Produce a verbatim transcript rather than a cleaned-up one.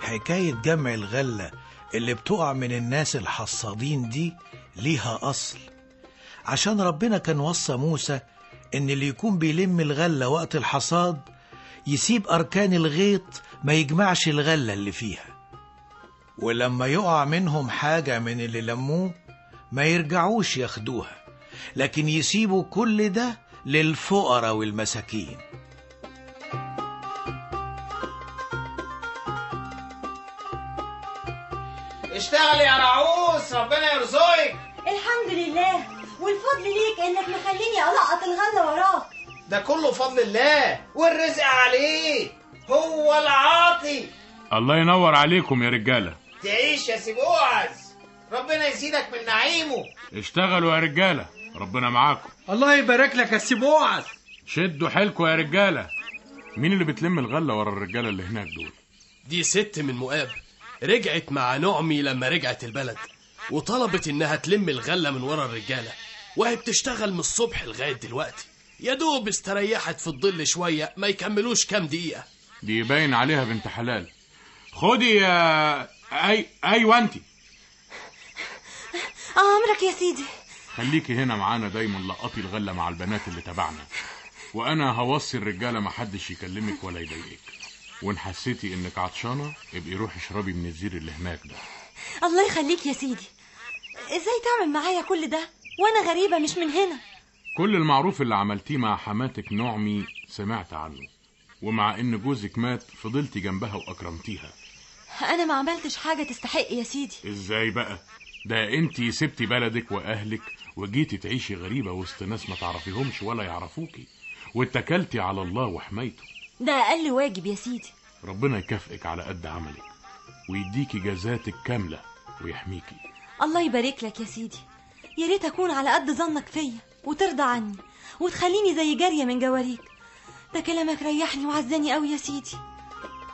حكاية جمع الغلة اللي بتقع من الناس الحصادين دي ليها أصل، عشان ربنا كان وصى موسى إن اللي يكون بيلم الغلة وقت الحصاد يسيب أركان الغيط ما يجمعش الغلة اللي فيها، ولما يقع منهم حاجة من اللي لموه ما يرجعوش ياخدوها، لكن يسيبوا كل ده للفقراء والمساكين. اشتغل يا رعوس، ربنا يرزقك. الحمد لله، والفضل ليك انك مخليني القط الغله وراك. ده كله فضل الله والرزق عليه، هو العاطي. الله ينور عليكم يا رجاله. تعيش يا سي بوعز، ربنا يزيدك من نعيمه. اشتغلوا يا رجاله، ربنا معاكم. الله يبارك لك يا سي بوعز. شدوا حيلكم يا رجاله. مين اللي بتلم الغله ورا الرجاله اللي هناك دول؟ دي ست من مؤاب، رجعت مع نعمي لما رجعت البلد، وطلبت انها تلم الغله من ورا الرجاله، وهي بتشتغل من الصبح لغايه دلوقتي. يا دوب استريحت في الظل شويه، ما يكملوش كام دقيقه. دي باين عليها بنت حلال. خدي يا اي ايوه انتي. امرك يا سيدي. خليكي هنا معانا دايما، لقطي الغله مع البنات اللي تبعنا، وانا هوصي الرجاله ما حدش يكلمك ولا يضايقك، وان حسيتي انك عطشانه ابقي روحي اشربي من الزير اللي هناك ده. الله يخليك يا سيدي. ازاي تعمل معايا كل ده وانا غريبه مش من هنا؟ كل المعروف اللي عملتيه مع حماتك نعمي سمعت عنه، ومع ان جوزك مات فضلتي جنبها واكرمتيها. انا ما عملتش حاجه تستحق يا سيدي. ازاي بقى؟ ده انتي سبتي بلدك واهلك وجيتي تعيشي غريبه وسط ناس ما تعرفيهمش ولا يعرفوكي، واتكلتي على الله وحمايته. ده اقل واجب يا سيدي. ربنا يكافئك على قد عملك ويديكي جزاتك كامله ويحميكي. الله يبارك لك يا سيدي. يا ريت اكون على قد ظنك فيا وترضى عني وتخليني زي جاريه من جواريك. ده كلامك ريحني وعزاني قوي يا سيدي.